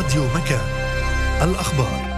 راديو مكان. الأخبار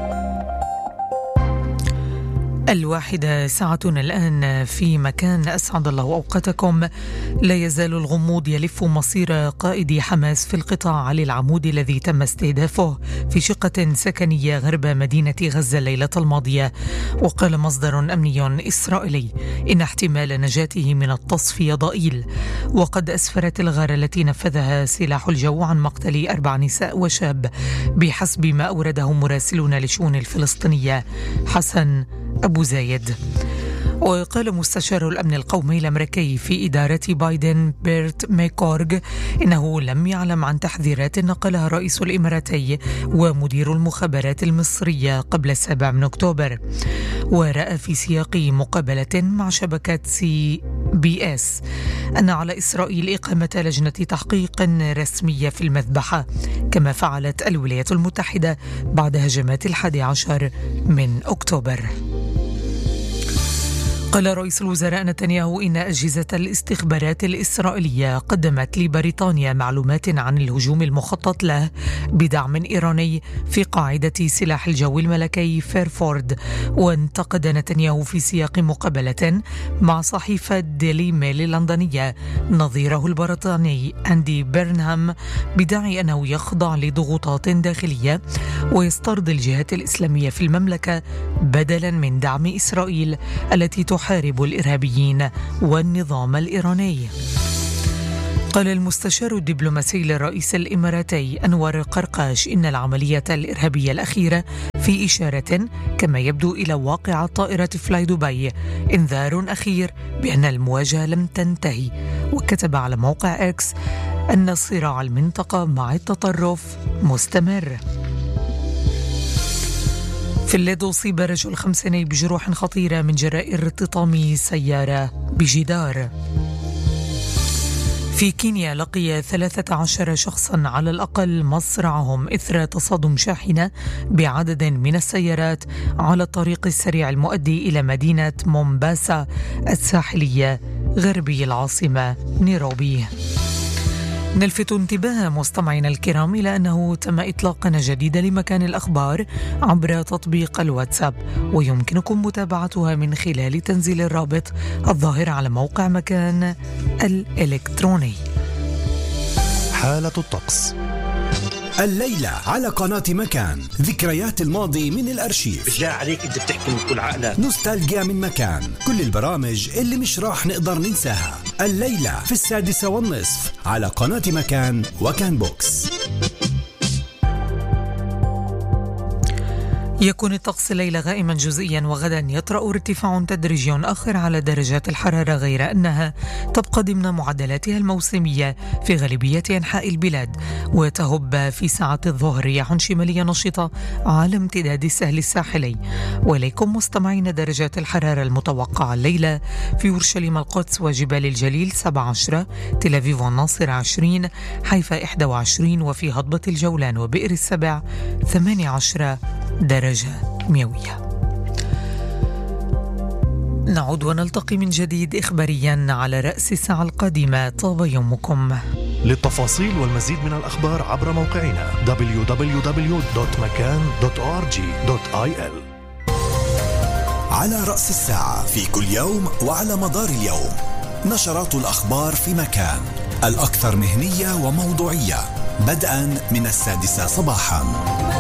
1:00 الآن في مكان. أسعد الله أوقاتكم. لا يزال الغموض يلف مصير قائد حماس في القطاع علي العمود الذي تم استهدافه في شقة سكنية غرب مدينة غزة الليلة الماضية. وقال مصدر أمني إسرائيلي إن احتمال نجاته من التصفية ضئيل. وقد أسفرت الغارة التي نفذها سلاح الجو عن مقتل 4 نساء وشاب بحسب ما أورده مراسلون للشؤون الفلسطينية حسن أبو زايد. وقال مستشار الأمن القومي الأمريكي في إدارة بايدن بيرت ميكورغ إنه لم يعلم عن تحذيرات نقلها رئيس الإماراتي ومدير المخابرات المصرية قبل 7 أكتوبر. ورأى في سياق مقابلة مع شبكة CBS أن على إسرائيل إقامة لجنة تحقيق رسمية في المذبحة كما فعلت الولايات المتحدة بعد هجمات 11 من أكتوبر. قال رئيس الوزراء نتنياهو إن أجهزة الاستخبارات الإسرائيلية قدمت لبريطانيا معلومات عن الهجوم المخطط له بدعم إيراني في قاعدة سلاح الجو الملكي فيرفورد. وانتقد نتنياهو في سياق مقابلة مع صحيفة ديلي ميل اللندنية نظيره البريطاني أندي بيرنهام بدعي أنه يخضع لضغوطات داخلية ويسترضي الجهات الإسلامية في المملكة بدلا من دعم إسرائيل التي تحارب الإرهابيين والنظام الإيراني. قال المستشار الدبلوماسي للرئيس الإماراتي أنور قرقاش إن العملية الإرهابية الأخيرة في إشارة كما يبدو إلى واقعة طائرة فلاي دبي إنذار أخير بأن المواجهة لم تنتهي. وكتب على موقع إكس أن صراع المنطقة مع التطرف مستمر. في الليد أصيب رجل 5 بجروح خطيرة من جراء ارتطام سيارة بجدار. في كينيا لقي 13 شخصا على الأقل مصرعهم إثر تصادم شاحنة بعدد من السيارات على الطريق السريع المؤدي إلى مدينة مومباسا الساحلية غربي العاصمة نيروبي. نلفت انتباه مستمعينا الكرام إلى أنه تم إطلاق قناة جديدة لمكان الأخبار عبر تطبيق الواتساب، ويمكنكم متابعتها من خلال تنزيل الرابط الظاهر على موقع مكان الإلكتروني. حالة الطقس الليلة على قناة مكان، ذكريات الماضي من الأرشيف. بالله عليك أنت بتحكي من كل عقلك. نوستالجيا من مكان، كل البرامج اللي مش راح نقدر ننساها. الليلة في 6:30 على قناة مكان وكان بوكس. يكون الطقس الليلة غائما جزئيا، وغدا يطرأ ارتفاع تدريجي آخر على درجات الحرارة، غير أنها تبقى ضمن معدلاتها الموسمية في غالبية أنحاء البلاد. وتهب في ساعات الظهر رياح شمالية نشطة على امتداد السهل الساحلي. وليكم مستمعين درجات الحرارة المتوقعة الليلة في أورشليم القدس وجبال الجليل 17، تل أبيب والناصر 20، حيفا 21، وفي هضبة الجولان وبئر السبع 18 درجة مئوية. نعود ونلتقي من جديد إخباريا على رأس الساعة القادمة. طاب يومكم. للتفاصيل والمزيد من الأخبار عبر موقعنا www.makan.org.il. على رأس الساعة في كل يوم وعلى مدار اليوم نشرات الأخبار في مكان، الأكثر مهنية وموضوعية، بدءا من 6 صباحا.